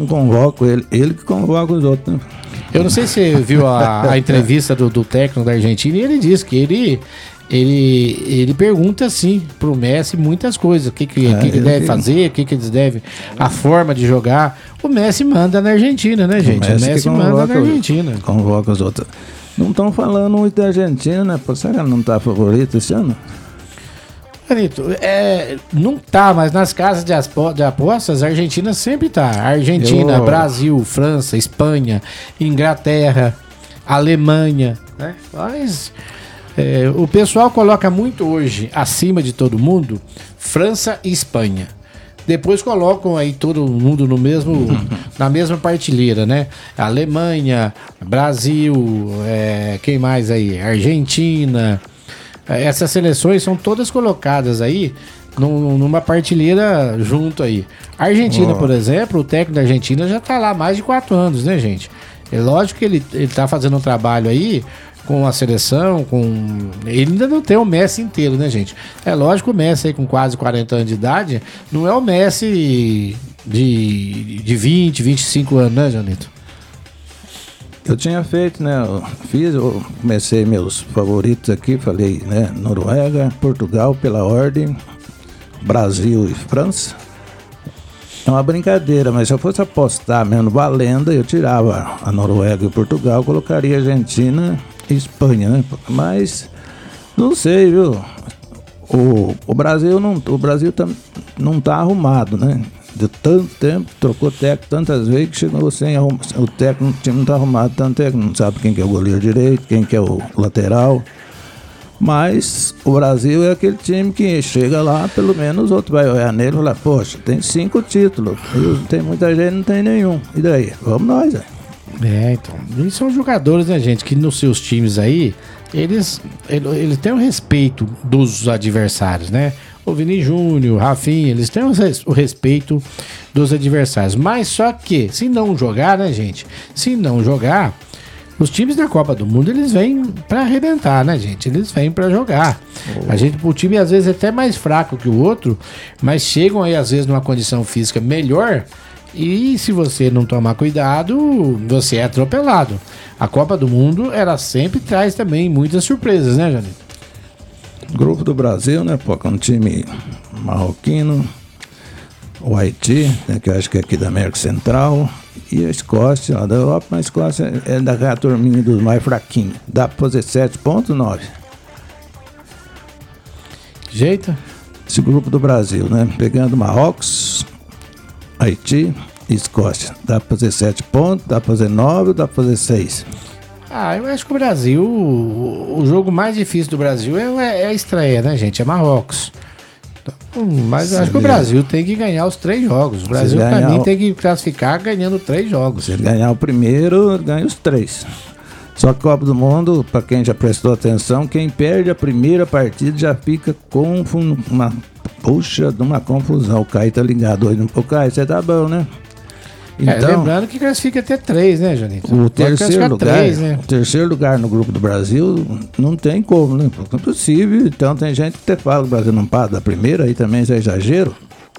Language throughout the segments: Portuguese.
convoco ele que convoca os outros, né? Eu não sei se você viu a entrevista do técnico da Argentina, e ele disse que ele pergunta assim pro Messi muitas coisas, o que deve fazer, o que eles devem, a forma de jogar. O Messi manda na Argentina, né, gente? O Messi manda na Argentina. Convoca os outros. Não estão falando muito da Argentina, né? Será que ela não tá favorita esse ano? Anito, não tá, mas nas casas de apostas, a Argentina sempre tá. Argentina, Brasil, França, Espanha, Inglaterra, Alemanha, né? Mas o pessoal coloca muito hoje, acima de todo mundo, França e Espanha. Depois colocam aí todo mundo na mesma partilheira, né? Alemanha, Brasil, quem mais aí? Argentina. Essas seleções são todas colocadas aí numa partilheira junto aí. A Argentina, por exemplo, o técnico da Argentina já tá lá há mais de 4 anos, né, gente? É lógico que ele tá fazendo um trabalho aí com a seleção, ele ainda não tem o Messi inteiro, né, gente? É lógico que o Messi aí com quase 40 anos de idade não é o Messi de 20, 25 anos, né, Janito? Eu tinha feito, né? Eu comecei meus favoritos aqui, falei, né? Noruega, Portugal pela ordem, Brasil e França. É uma brincadeira, mas se eu fosse apostar mesmo valendo, eu tirava a Noruega e Portugal, colocaria Argentina e Espanha, né? Mas não sei, viu? O Brasil não tá arrumado, né? De tanto tempo, trocou técnico tantas vezes que chegou sem arrumar. O técnico, o time não está arrumado, tanto técnico não sabe quem que é o goleiro direito, quem que é o lateral. Mas o Brasil é aquele time que chega lá, pelo menos os outros vai olhar nele e falar, poxa, tem 5 títulos, tem muita gente que não tem nenhum. E daí? Vamos nós, velho. Então. Eles são jogadores, né, gente, que nos seus times aí, eles têm o respeito dos adversários, né? O Vini Júnior, o Rafinha, eles têm o respeito dos adversários. Mas só que, se não jogar, né, gente? Se não jogar, os times da Copa do Mundo, eles vêm pra arrebentar, né, gente? Eles vêm pra jogar. O time, às vezes, é até mais fraco que o outro, mas chegam aí, às vezes, numa condição física melhor. E se você não tomar cuidado, você é atropelado. A Copa do Mundo, ela sempre traz também muitas surpresas, né, Janito? Grupo do Brasil, né, pô, com um time marroquino, o Haiti, né, que eu acho que é aqui da América Central, e a Escócia, lá da Europa, mas a Escócia é daquela turminha dos mais fraquinhos. Dá pra fazer 7,9. Jeito? Esse grupo do Brasil, né, pegando Marrocos, Haiti e Escócia. Dá pra fazer 7 pontos, dá pra fazer 9, dá pra fazer 6. Eu acho que o Brasil, o jogo mais difícil do Brasil é a estreia, né, gente? É Marrocos. Mas eu acho que o Brasil tem que ganhar os 3 jogos. O Brasil, pra mim, tem que classificar ganhando 3 jogos. Se ele ganhar o primeiro, ganha os 3. Só que Copa do Mundo, pra quem já prestou atenção, quem perde a primeira partida já fica com uma confusão. O Caio tá ligado hoje. O Caio, você tá bom, né? Então, lembrando que classifica até 3, né, Janito? O terceiro lugar no grupo do Brasil não tem como, né? Não é possível. Então tem gente que até fala que o Brasil não passa da primeira, aí também é exagero.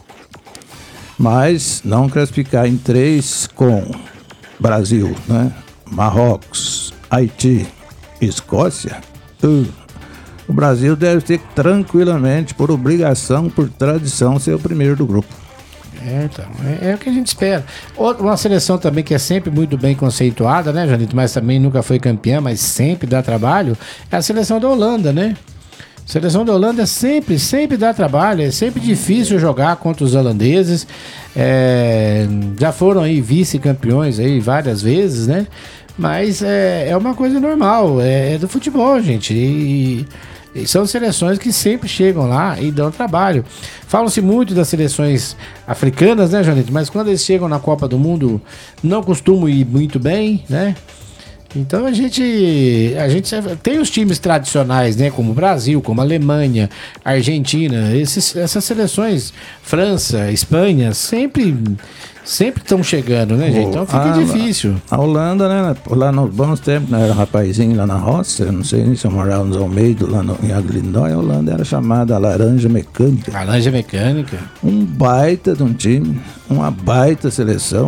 Mas não classificar em 3 com Brasil, né? Marrocos, Haiti e Escócia, o Brasil deve ter tranquilamente, por obrigação, por tradição, ser o primeiro do grupo. Então, é o que a gente espera. Uma seleção também que é sempre muito bem conceituada, né, Janito? Mas também nunca foi campeã, mas sempre dá trabalho, é a seleção da Holanda, né? A seleção da Holanda sempre dá trabalho, é sempre difícil jogar contra os holandeses. Já foram aí vice-campeões aí várias vezes, né? Mas é uma coisa normal, é do futebol, gente. E são seleções que sempre chegam lá e dão trabalho. Falam-se muito das seleções africanas, né, Janito? Mas quando eles chegam na Copa do Mundo, não costumam ir muito bem, né? Então a gente tem os times tradicionais, né? Como o Brasil, como a Alemanha, a Argentina, essas seleções, França, Espanha, sempre estão chegando, né, gente? Então fica difícil. A Holanda, né? Lá nos bons tempos, né, era um rapazinho lá na roça, não sei se eu morava nos Almeida, lá em Aglindóia, a Holanda era chamada Laranja Mecânica. Laranja Mecânica. Um baita de um time, uma baita seleção.